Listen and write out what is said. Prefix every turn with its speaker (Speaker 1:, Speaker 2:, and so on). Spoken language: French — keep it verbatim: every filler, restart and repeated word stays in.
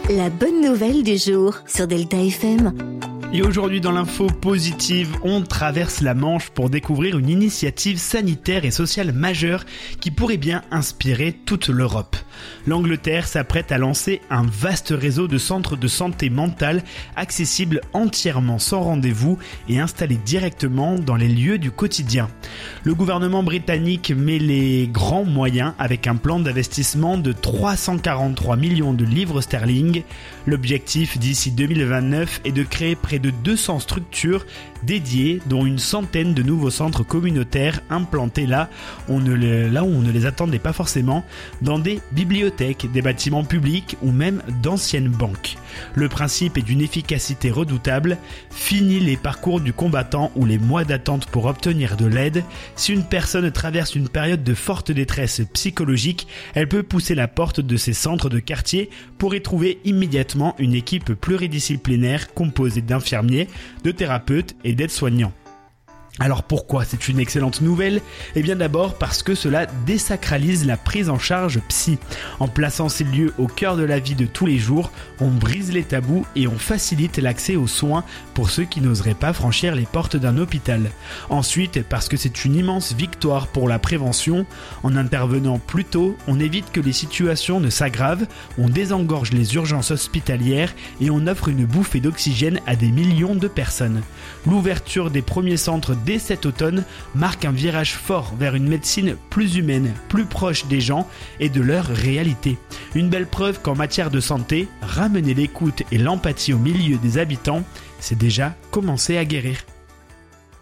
Speaker 1: La bonne nouvelle du jour sur Delta F M.
Speaker 2: Et aujourd'hui dans l'info positive, on traverse la Manche pour découvrir une initiative sanitaire et sociale majeure qui pourrait bien inspirer toute l'Europe. L'Angleterre s'apprête à lancer un vaste réseau de centres de santé mentale accessibles entièrement sans rendez-vous et installés directement dans les lieux du quotidien. Le gouvernement britannique met les grands moyens avec un plan d'investissement de trois cent quarante-trois millions de livres sterling. L'objectif d'ici deux mille vingt-neuf est de créer près de deux cents structures dédiées, dont une centaine de nouveaux centres communautaires implantés là, on ne les, là où on ne les attendait pas forcément, dans des bibliothèques, des bâtiments publics ou même d'anciennes banques. Le principe est d'une efficacité redoutable. Fini les parcours du combattant ou les mois d'attente pour obtenir de l'aide. Si une personne traverse une période de forte détresse psychologique, elle peut pousser la porte de ces centres de quartier pour y trouver immédiatement une équipe pluridisciplinaire composée d'infirmiers, de thérapeutes et d'aides-soignants. Alors pourquoi c'est une excellente nouvelle ? Eh bien d'abord parce que cela désacralise la prise en charge psy. En plaçant ces lieux au cœur de la vie de tous les jours, on brise les tabous et on facilite l'accès aux soins pour ceux qui n'oseraient pas franchir les portes d'un hôpital. Ensuite, parce que c'est une immense victoire pour la prévention. En intervenant plus tôt, on évite que les situations ne s'aggravent, on désengorge les urgences hospitalières et on offre une bouffée d'oxygène à des millions de personnes. L'ouverture des premiers centres dès cet automne marque un virage fort vers une médecine plus humaine, plus proche des gens et de leur réalité. Une belle preuve qu'en matière de santé, ramener l'écoute et l'empathie au milieu des habitants, c'est déjà commencer à guérir.